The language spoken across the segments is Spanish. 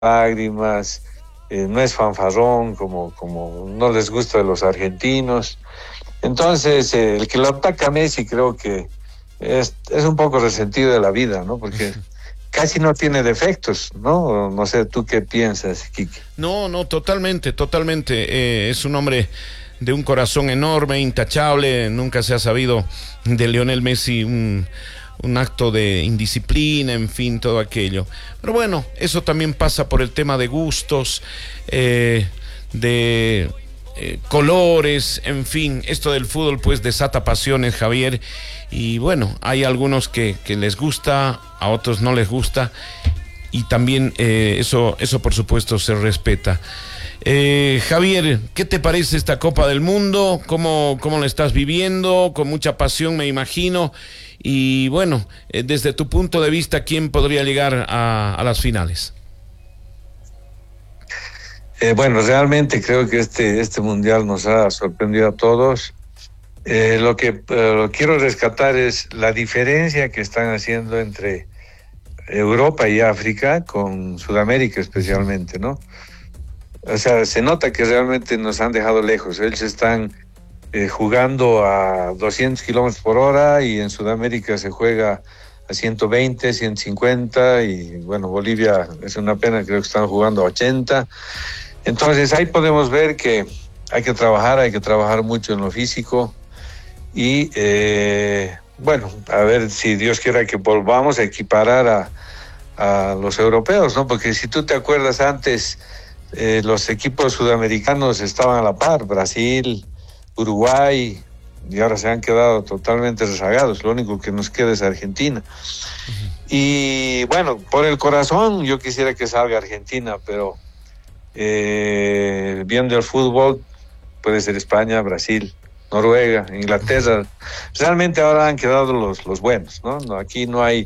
lágrimas, no es fanfarrón como no les gusta de los argentinos. Entonces, el que lo ataca a Messi creo que es un poco resentido de la vida, ¿no? Porque casi no tiene defectos, ¿no? No sé, ¿tú qué piensas, Kiki? No, totalmente. Es un hombre de un corazón enorme, intachable. Nunca se ha sabido de Lionel Messi un acto de indisciplina, en fin, todo aquello. Pero bueno, eso también pasa por el tema de gustos, de colores, en fin. Esto del fútbol pues desata pasiones, Javier. Y bueno, hay algunos que les gusta, a otros no les gusta. Y también eso por supuesto se respeta. Javier, ¿qué te parece esta Copa del Mundo? ¿Cómo la estás viviendo? Con mucha pasión, me imagino. Y bueno, desde tu punto de vista, ¿quién podría llegar a las finales? Bueno, realmente creo que este mundial nos ha sorprendido a todos. Lo que quiero rescatar es la diferencia que están haciendo entre Europa y África, con Sudamérica especialmente, ¿no? O sea, se nota que realmente nos han dejado lejos. Ellos están jugando a 200 kilómetros por hora y en Sudamérica se juega a 120, 150 y bueno, Bolivia es una pena, creo que están jugando a 80. Entonces ahí podemos ver que hay que trabajar mucho en lo físico y bueno, a ver si Dios quiera que volvamos a equiparar a los europeos, ¿no? Porque si tú te acuerdas antes, los equipos sudamericanos estaban a la par, Brasil, Uruguay, y ahora se han quedado totalmente rezagados. Lo único que nos queda es Argentina. Y bueno, por el corazón yo quisiera que salga Argentina, pero viendo el fútbol puede ser España, Brasil, Noruega, Inglaterra. Realmente ahora han quedado los buenos, ¿no? Aquí no hay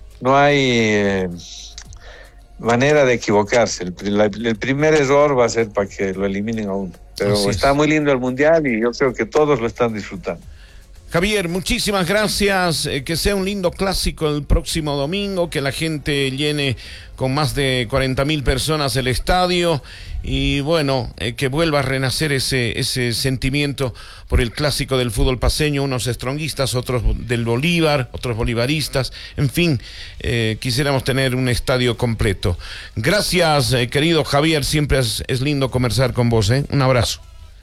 manera de equivocarse. El primer error va a ser para que lo eliminen a uno. Pero está muy lindo el mundial y yo creo que todos lo están disfrutando. Javier, muchísimas gracias, que sea un lindo clásico el próximo domingo, que la gente llene con más de 40.000 personas el estadio y bueno, que vuelva a renacer ese sentimiento por el clásico del fútbol paceño, unos stronguistas, otros del Bolívar, otros bolivaristas, en fin, quisiéramos tener un estadio completo. Gracias, querido Javier, siempre es lindo conversar con vos, un abrazo.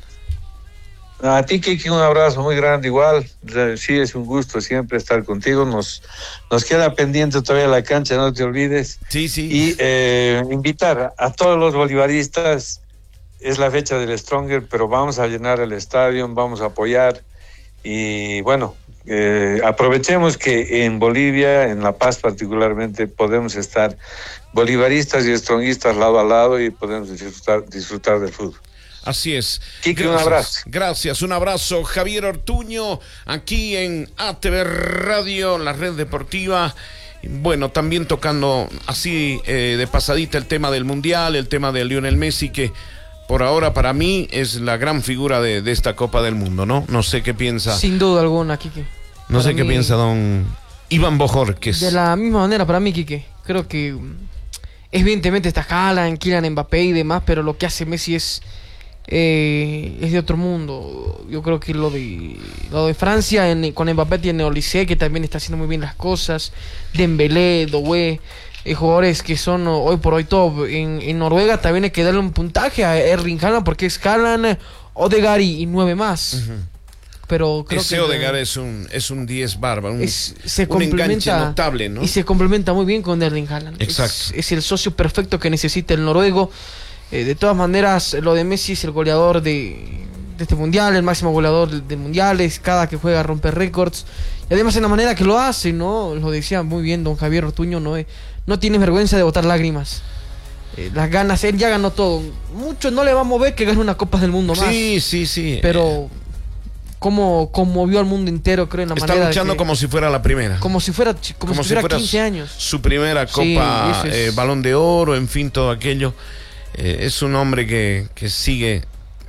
A ti, Kiki, un abrazo muy grande igual. Sí, es un gusto siempre estar contigo. Nos queda pendiente todavía la cancha, no te olvides. Sí. Y invitar a todos los bolivaristas. Es la fecha del Stronger, pero vamos a llenar el estadio, vamos a apoyar. Y bueno, aprovechemos que en Bolivia, en La Paz particularmente, podemos estar bolivaristas y stronguistas lado a lado y podemos disfrutar del fútbol. Así es. Kiki, un abrazo. Gracias, un abrazo. Javier Ortuño, aquí en ATV Radio, la red deportiva. Bueno, también tocando así de pasadita el tema del Mundial, el tema de Lionel Messi, que por ahora para mí es la gran figura de esta Copa del Mundo, ¿no? No sé qué piensa. Sin duda alguna, Quique. No sé qué piensa don Iván Bojorquez. De la misma manera para mí, Quique. Creo que evidentemente está Haaland, Kylian Mbappé y demás, pero lo que hace Messi es de otro mundo. Yo creo que lo de Francia con Mbappé tiene Olise, que también está haciendo muy bien las cosas, Dembélé, Doué, jugadores que son hoy por hoy top. En Noruega también hay que darle un puntaje a Erling Haaland, porque es Haaland, Odegaard y 9 más. Pero creo ese que Odegaard es un 10 bárbaro, un complementa, enganche notable, ¿no? Y se complementa muy bien con Erling Haaland. Exacto. Es el socio perfecto que necesita el noruego. De todas maneras, lo de Messi es el goleador de este mundial, el máximo goleador del mundial, es cada que juega rompe récords. Y además en la manera que lo hace, ¿no? Lo decía muy bien don Javier Ortuño, no tiene vergüenza de botar lágrimas. Las ganas, él ya ganó todo. Mucho no le va a mover que gane una Copa del Mundo más. Sí. Pero como conmovió al mundo entero, creo, en la manera. Está luchando como si fuera la primera. Como si fuera 15 años. Su primera Copa, Balón de Oro, en fin, todo aquello. Es un hombre que sigue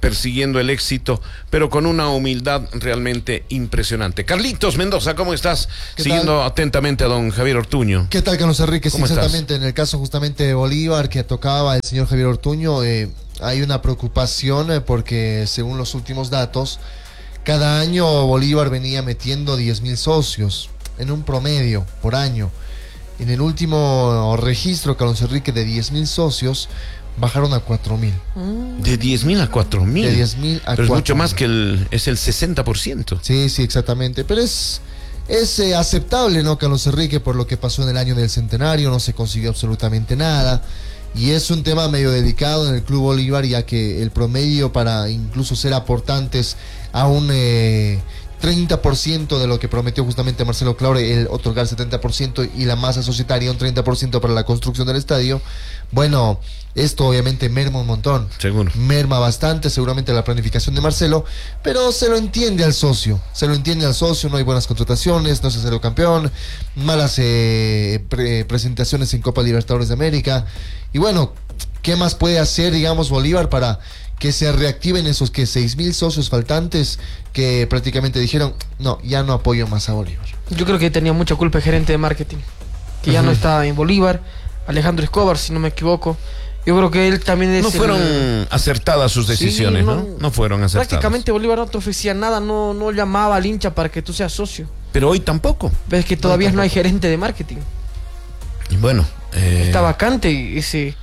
persiguiendo el éxito, pero con una humildad realmente impresionante. Carlitos Mendoza, ¿cómo estás? Siguiendo atentamente a don Javier Ortuño. ¿Qué tal, Carlos Enrique? Sí, exactamente, estás? en el caso justamente de Bolívar que tocaba el señor Javier Ortuño, hay una preocupación porque según los últimos datos, cada año Bolívar venía metiendo 10.000 socios en un promedio por año. En el último registro, Carlos Enrique, de 10.000 socios, bajaron a 4.000. De 10.000 a 4.000. De 10.000 a 4.000. Pero es mucho más que es el 60%. Sí, exactamente. Pero es aceptable, ¿no, Carlos Enrique? Por lo que pasó en el año del centenario, no se consiguió absolutamente nada. Y es un tema medio delicado en el Club Bolívar, ya que el promedio para incluso ser aportantes a un 30% de lo que prometió justamente Marcelo Claure, el otorgar 70% y la masa societaria un 30% para la construcción del estadio. Bueno, esto obviamente merma un montón. Seguro. Merma bastante, seguramente la planificación de Marcelo, pero se lo entiende al socio. No hay buenas contrataciones, no se salió campeón, malas presentaciones en Copa Libertadores de América. Y bueno, ¿qué más puede hacer, digamos, Bolívar para que se reactiven esos 6.000 socios faltantes que prácticamente dijeron, no, ya no apoyo más a Bolívar? Yo creo que tenía mucha culpa el gerente de marketing, que ya no está en Bolívar, Alejandro Escobar, si no me equivoco. Yo creo que él también es... No fueron acertadas sus decisiones, ¿no? No fueron acertadas. Prácticamente Bolívar no te ofrecía nada, no llamaba al hincha para que tú seas socio. Pero hoy tampoco. Ves que todavía no hay gerente de marketing. Y bueno... Está vacante ese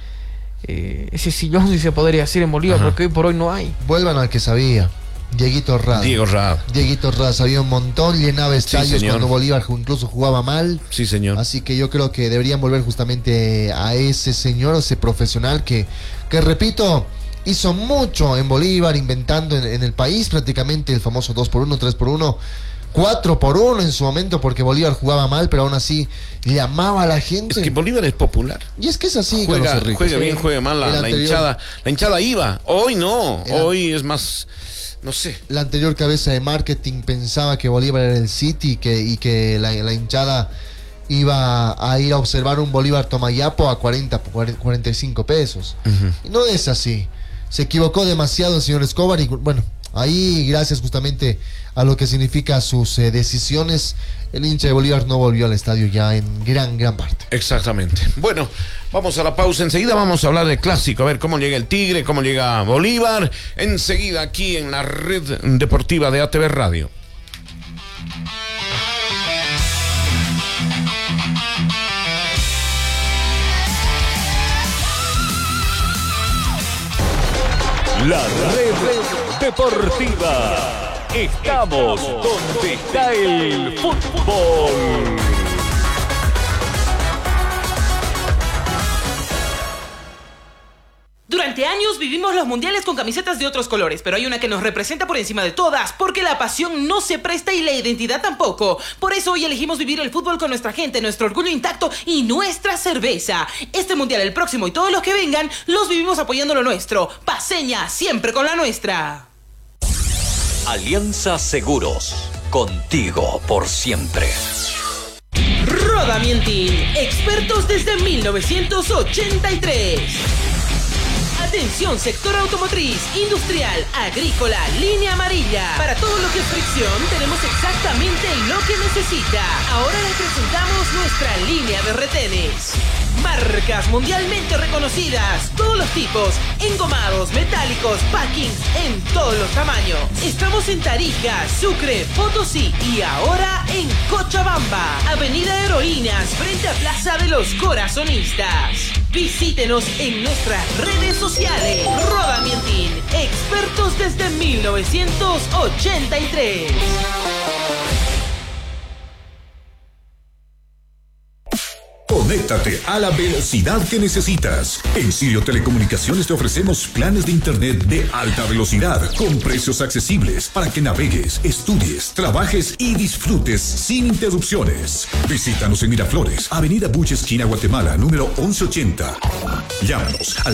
sillón, si se podría decir, en Bolívar, porque hoy por hoy no hay. Vuelvan al que sabía, Diego Rada sabía un montón, llenaba estadios cuando Bolívar incluso jugaba mal. Sí, señor. Así que yo creo que deberían volver justamente a ese señor, ese profesional que repito, hizo mucho en Bolívar, inventando en el país prácticamente el famoso 2x1, 3x1, 4x1 en su momento, porque Bolívar jugaba mal, pero aún así llamaba a la gente. Es que Bolívar es popular. Y es que es así, juega bien, juega mal, la hinchada iba. Hoy no, hoy es más, no sé. La anterior cabeza de marketing pensaba que Bolívar era el City y que la hinchada iba a ir a observar un Bolívar Tomayapo a 45 pesos. Y no es así. Se equivocó demasiado el señor Escobar y bueno, ahí, gracias justamente a lo que significa sus decisiones, el hincha de Bolívar no volvió al estadio ya en gran parte. Exactamente. Bueno, vamos a la pausa. Enseguida vamos a hablar del clásico. A ver cómo llega el Tigre, cómo llega Bolívar. Enseguida aquí en la red deportiva de ATV Radio. La red deportiva. Estamos donde está el fútbol. Durante años vivimos los mundiales con camisetas de otros colores, pero hay una que nos representa por encima de todas, porque la pasión no se presta y la identidad tampoco. Por eso hoy elegimos vivir el fútbol con nuestra gente, nuestro orgullo intacto y nuestra cerveza. Este mundial, el próximo y todos los que vengan, los vivimos apoyando lo nuestro. Paceña, siempre con la nuestra. Alianza Seguros, contigo por siempre. Roda Mientin, expertos desde 1983. Atención, sector automotriz, industrial, agrícola, línea amarilla. Para todo lo que es fricción, tenemos exactamente lo que necesita. Ahora les presentamos nuestra línea de retenes. Marcas mundialmente reconocidas, todos los tipos, engomados, metálicos, packings, en todos los tamaños. Estamos en Tarija, Sucre, Potosí y ahora en Cochabamba, Avenida Heroínas, frente a Plaza de los Corazonistas. Visítenos en nuestras redes sociales. Roda Mientin, expertos desde 1983. Conéctate a la velocidad que necesitas. En Sirio Telecomunicaciones te ofrecemos planes de internet de alta velocidad con precios accesibles para que navegues, estudies, trabajes y disfrutes sin interrupciones. Visítanos en Miraflores, Avenida Buche, esquina Guatemala, número 1180. Llámanos al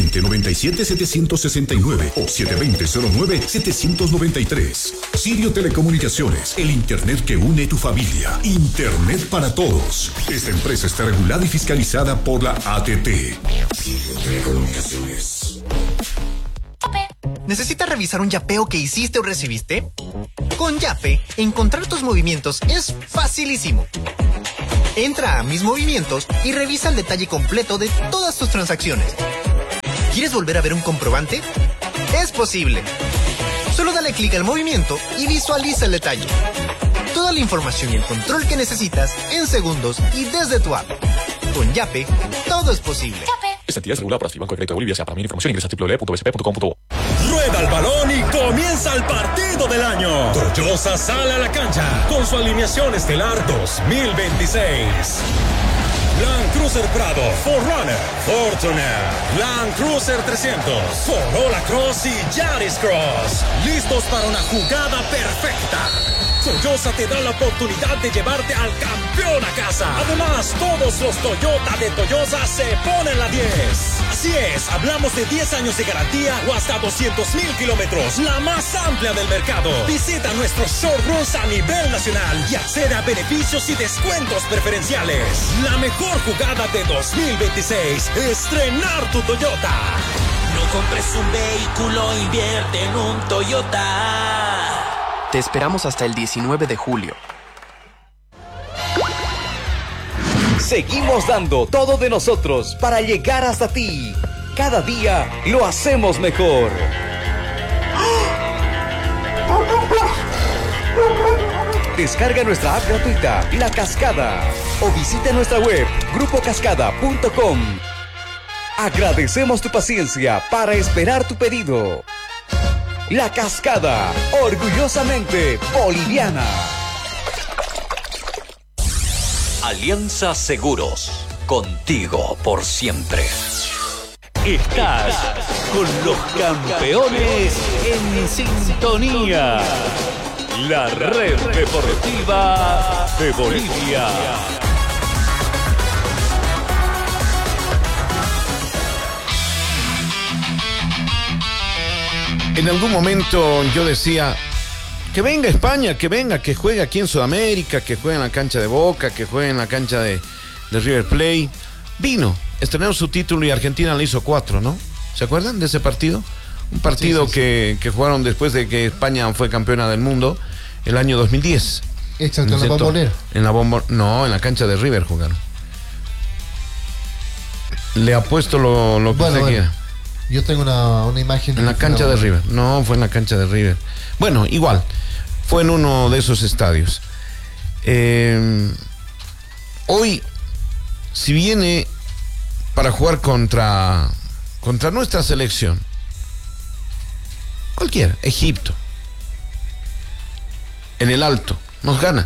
720-97-769 o 720-09-793. Sirio Telecomunicaciones, el internet que une tu familia. Internet para todos. Esta empresa está regulada y fiscalizada por la ATT. Sirio Telecomunicaciones. ¿Necesitas revisar un yapeo que hiciste o recibiste? Con Yape, encontrar tus movimientos es facilísimo. Entra a Mis Movimientos y revisa el detalle completo de todas tus transacciones. ¿Quieres volver a ver un comprobante? Es posible. Solo dale clic al movimiento y visualiza el detalle. Toda la información y el control que necesitas en segundos y desde tu app. Con Yape, todo es posible. Esta entidad es regulada por Banco de Crédito de Bolivia. Para mayor información ingresa a www.bcp.com.bo. Rueda el balón y comienza el partido del año. Toyosa sale a la cancha con su alineación estelar 2026. Land Cruiser Prado, 4Runner, Fortuner, Land Cruiser 300, Corolla Cross y Yaris Cross. Listos para una jugada perfecta. Toyosa te da la oportunidad de llevarte al campeón a casa. Además, todos los Toyota de Toyosa se ponen la 10. Así es, hablamos de 10 años de garantía o hasta 200,000 kilómetros, la más amplia del mercado. Visita nuestros showrooms a nivel nacional y accede a beneficios y descuentos preferenciales. La mejor jugada de 2026, estrenar tu Toyota. No compres un vehículo, invierte en un Toyota. Te esperamos hasta el 19 de julio. Seguimos dando todo de nosotros para llegar hasta ti. Cada día lo hacemos mejor. Descarga nuestra app gratuita, La Cascada, o visita nuestra web, grupocascada.com. Agradecemos tu paciencia para esperar tu pedido. La Cascada, orgullosamente boliviana. Alianza Seguros, contigo por siempre. Estás con los campeones en sintonía. La red deportiva de Bolivia. En algún momento yo decía, que venga España, que venga, que juegue aquí en Sudamérica, que juegue en la cancha de Boca, que juegue en la cancha de River Plate. Vino, estrenó su título y Argentina le hizo 4, ¿no? ¿Se acuerdan de ese partido? Un partido sí. Que jugaron después de que España fue campeona del mundo el año 2010. Exacto, en la Bombonera. No, en la cancha de River jugaron. Le apuesto lo que usted quiera. Yo tengo una imagen. En la cancha de River. No, fue en la cancha de River. Bueno, igual. Fue en uno de esos estadios. Hoy, si viene para jugar contra nuestra selección, cualquiera, Egipto, en el Alto, nos gana.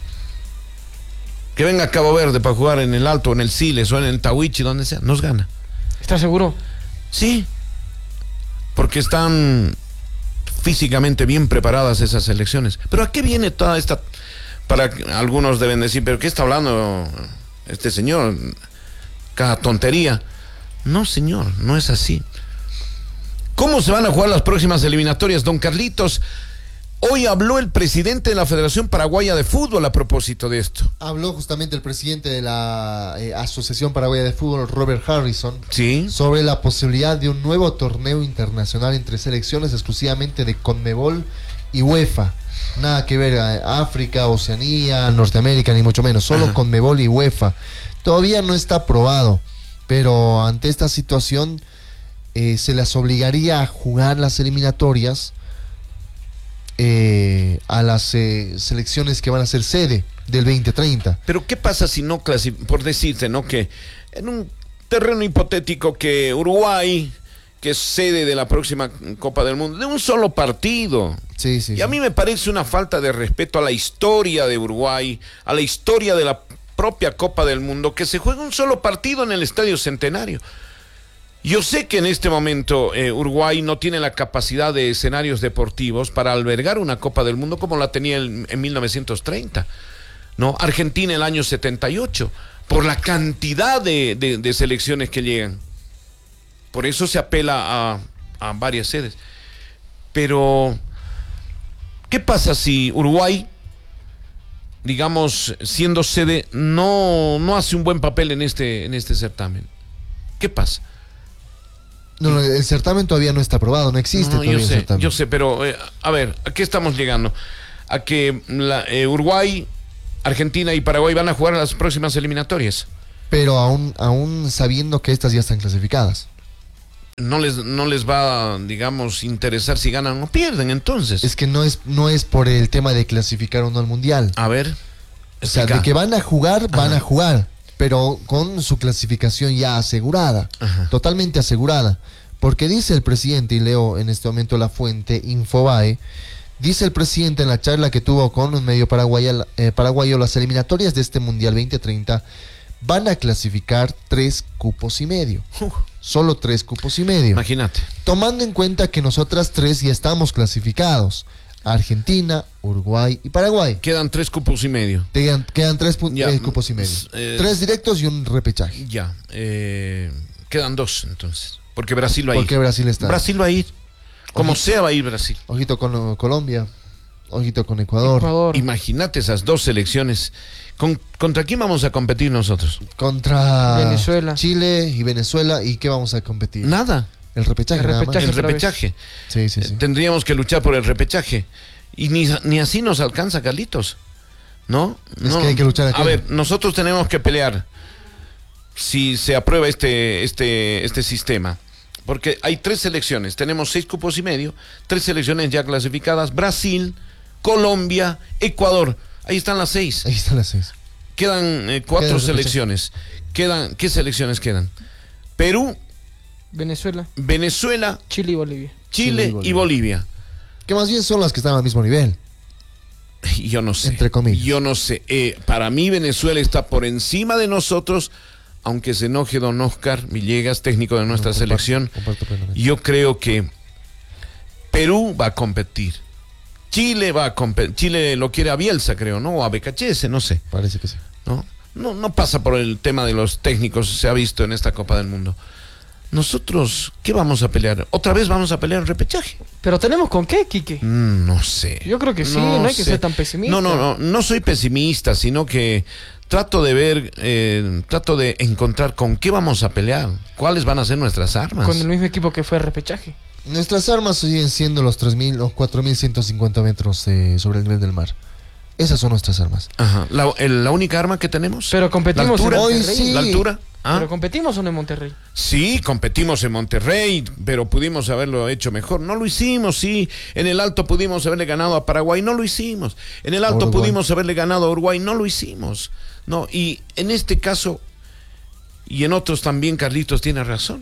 Que venga a Cabo Verde para jugar en el Alto, en el Siles o en el Tawichi, donde sea, nos gana. ¿Estás seguro? Sí, porque están físicamente bien preparadas esas selecciones. Pero ¿a qué viene toda esta? Para algunos deben decir, ¿pero qué está hablando este señor? Cada tontería. No, señor, no es así. ¿Cómo se van a jugar las próximas eliminatorias, don Carlitos? Hoy habló el presidente de la Federación Paraguaya de Fútbol a propósito de esto. Habló justamente el presidente de la Asociación Paraguaya de Fútbol, Robert Harrison, ¿sí?, sobre la posibilidad de un nuevo torneo internacional entre selecciones exclusivamente de CONMEBOL y UEFA. Nada que ver a África, Oceanía, Norteamérica, ni mucho menos. Solo CONMEBOL y UEFA. Todavía no está aprobado, pero ante esta situación se las obligaría a jugar las eliminatorias a las selecciones que van a ser sede del 2030. Pero ¿qué pasa si no por decirte, ¿no?, que en un terreno hipotético que Uruguay, que es sede de la próxima Copa del Mundo, de un solo partido? Sí. Y a mí me parece una falta de respeto a la historia de Uruguay, a la historia de la propia Copa del Mundo, que se juegue un solo partido en el Estadio Centenario. Yo sé que en este momento Uruguay no tiene la capacidad de escenarios deportivos para albergar una Copa del Mundo como la tenía en 1930, ¿no? Argentina el año 78, por la cantidad de selecciones que llegan. Por eso se apela a varias sedes. Pero, ¿qué pasa si Uruguay, digamos, siendo sede, no hace un buen papel en este certamen? ¿Qué pasa? No, el certamen todavía no está aprobado, no existe todavía el certamen. Yo sé, pero a ver, ¿a qué estamos llegando? A que Uruguay, Argentina y Paraguay van a jugar a las próximas eliminatorias. Pero aún sabiendo que estas ya están clasificadas. No les va, digamos, interesar si ganan o pierden, entonces. Es que no es por el tema de clasificar o no al mundial. A ver. O sea, de que van a jugar, pero con su clasificación ya asegurada, totalmente asegurada. Porque dice el presidente, y leo en este momento la fuente Infobae, dice el presidente en la charla que tuvo con un medio paraguayo, las eliminatorias de este Mundial 2030 van a clasificar 3,5 cupos. Solo 3,5 cupos. Imagínate. Tomando en cuenta que nosotras 3 ya estamos clasificados. Argentina, Uruguay y Paraguay. Quedan 3,5 cupos. Quedan 3 cupos y medio. 3 directos y un repechaje. Ya. Quedan 2 entonces. Porque Brasil va a ir. Porque Brasil está. Brasil va a ir. Como sea va a ir Brasil. Ojito con Colombia. Ojito con Ecuador. Imagínate esas 2 selecciones. ¿Contra quién vamos a competir nosotros? Contra Venezuela. Chile y Venezuela. ¿Y qué vamos a competir? Nada. El repechaje. El repechaje. Sí. Tendríamos que luchar por el repechaje. Y ni así nos alcanza, Carlitos. ¿No? Es que hay que luchar aquí. A ver, nosotros tenemos que pelear si se aprueba este sistema. Porque hay 3 selecciones. Tenemos 6,5 cupos. 3 selecciones ya clasificadas. Brasil, Colombia, Ecuador. Ahí están las 6. Quedan 4 selecciones. ¿Qué selecciones quedan? Perú, Venezuela, Chile y Bolivia. Chile y Bolivia. Que más bien son las que están al mismo nivel. Yo no sé. Entre comillas. Yo no sé. Para mí Venezuela está por encima de nosotros, aunque se enoje don Oscar Villegas, técnico de nuestra selección. Yo creo que Perú va a competir. Chile va a competir. Chile lo quiere a Bielsa, creo, ¿no? O a Becachese, no sé. Parece que sí. No pasa por el tema de los técnicos, se ha visto en esta Copa del Mundo. Nosotros, ¿qué vamos a pelear? ¿Otra vez vamos a pelear el repechaje? ¿Pero tenemos con qué, Quique? No sé. Yo creo que sí, no hay que ser tan pesimista. No soy pesimista, sino que trato de ver, trato de encontrar con qué vamos a pelear, cuáles van a ser nuestras armas. Con el mismo equipo que fue el repechaje. Nuestras armas siguen siendo los 3.000 o 4.150 metros sobre el nivel del mar. Esas son nuestras armas. Ajá. ¿La única arma que tenemos? Pero competimos en Monterrey. Hoy sí. ¿La altura? ¿Pero competimos o no en Monterrey? Sí, competimos en Monterrey, pero pudimos haberlo hecho mejor. No lo hicimos, sí. En el Alto pudimos haberle ganado a Paraguay, no lo hicimos. En el Alto pudimos haberle ganado a Uruguay, no lo hicimos. No, y en este caso, y en otros también, Carlitos tiene razón.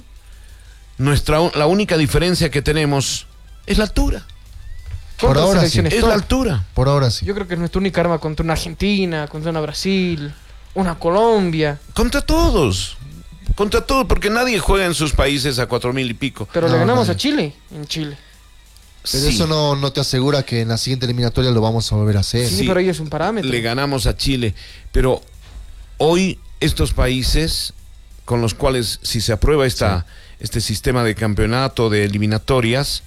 La única diferencia que tenemos es la altura. Por ahora sí. Es la altura. Por ahora sí. Yo creo que es nuestra única arma contra una Argentina, contra una Brasil, una Colombia. Contra todos, porque nadie juega en sus países a 4,000 y pico. Pero le ganamos a Chile, en Chile. Pero eso no te asegura que en la siguiente eliminatoria lo vamos a volver a hacer. Sí, pero ahí es un parámetro. Le ganamos a Chile, pero hoy estos países con los cuales, si se aprueba este sistema de campeonato, de eliminatorias,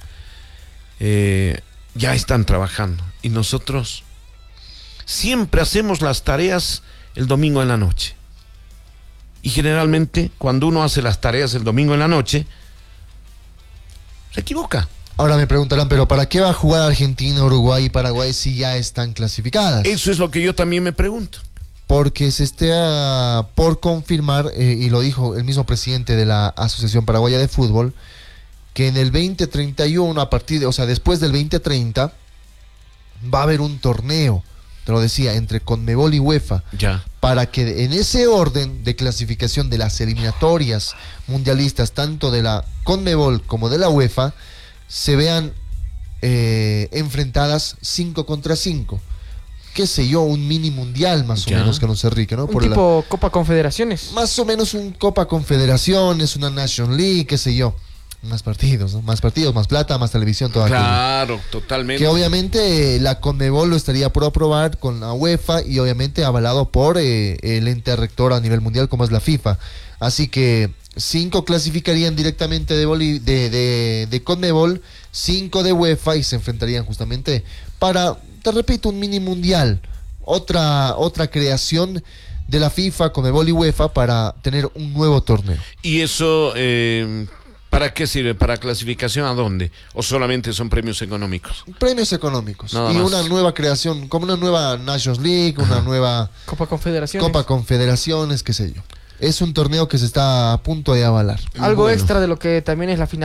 ya están trabajando. Y nosotros siempre hacemos las tareas el domingo en la noche. Y generalmente, cuando uno hace las tareas el domingo en la noche, se equivoca. Ahora me preguntarán, ¿pero para qué va a jugar Argentina, Uruguay y Paraguay si ya están clasificadas? Eso es lo que yo también me pregunto. Porque se esté por confirmar, y lo dijo el mismo presidente de la Asociación Paraguaya de Fútbol, que en el 2031, después del 2030, va a haber un torneo, te lo decía, entre Conmebol y UEFA, para que en ese orden de clasificación de las eliminatorias mundialistas, tanto de la Conmebol como de la UEFA, se vean enfrentadas 5 contra 5. Qué sé yo, un mini mundial más o menos, Carlos Enrique, ¿no? Un tipo Copa Confederaciones. Más o menos un Copa Confederaciones, una Nation League, qué sé yo. Más partidos, ¿no? Más partidos, más plata, más televisión, todo aquello. Claro, totalmente. Que obviamente la Conmebol lo estaría por aprobar con la UEFA y obviamente avalado por el ente rector a nivel mundial como es la FIFA. Así que 5 clasificarían directamente de Conmebol, 5 de UEFA y se enfrentarían justamente para, te repito, un mini mundial. Otra creación de la FIFA, Conmebol y UEFA para tener un nuevo torneo. Y eso... ¿Para qué sirve? ¿Para clasificación a dónde? ¿O solamente son premios económicos? Premios económicos. Nada y más. una nueva creación, como una nueva Nations League, una nueva Copa Confederaciones. Copa Confederaciones, qué sé yo. Es un torneo que se está a punto de avalar. Algo extra de lo que también es la final